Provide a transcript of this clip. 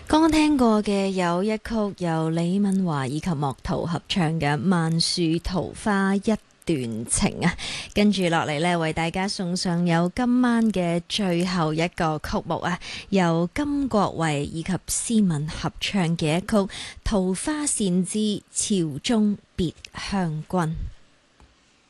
剛剛聽過嘅有一曲由李敏華以及莫圖合唱嘅《萬樹桃花一段情》啊，跟住落嚟呢，為大家送上有今晚嘅最後一個曲目啊，由金國維以及斯文合唱嘅一曲《桃花扇之朝中別鄉君》。